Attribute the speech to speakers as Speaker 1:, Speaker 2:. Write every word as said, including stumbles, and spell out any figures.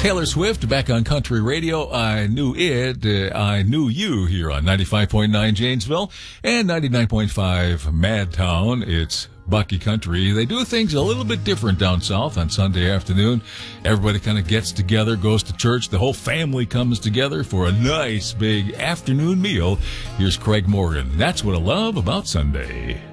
Speaker 1: Taylor Swift back on Country Radio. I knew it. Uh, I knew you here on ninety-five point nine Janesville and ninety-nine point five Madtown. It's Bucky Country. They do things a little bit different down south on Sunday afternoon. Everybody kind of gets together, goes to church. The whole family comes together for a nice big afternoon meal. Here's Craig Morgan. That's what I love about Sunday.